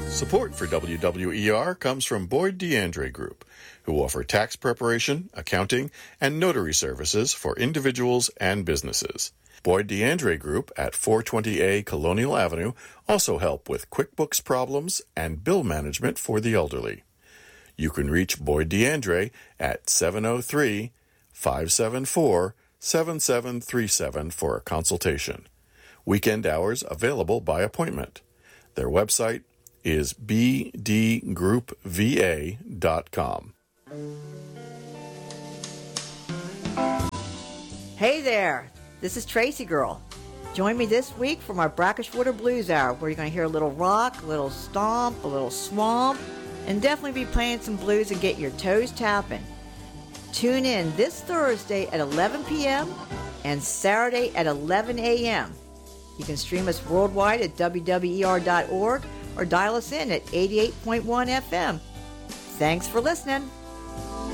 Support for WWER comes from Boyd DeAndre Group, who offer tax preparation, accounting, and notary services for individuals and businesses. Boyd DeAndre Group at 420A Colonial Avenue also help with QuickBooks problems and bill management for the elderly. You can reach Boyd DeAndre at 703-574-7737 for a consultation. Weekend hours available by appointment. Their website is bdgroupva.com. Hey there, this is Tracy Girl. Join me this week for my Brackish Water Blues Hour, where you're going to hear a little rock, a little stomp, a little swamp, and definitely be playing some blues and get your toes tapping. Tune in this Thursday at 11 p.m. and Saturday at 11 a.m. You can stream us worldwide at wwer.org or dial us in at 88.1 FM. Thanks for listening.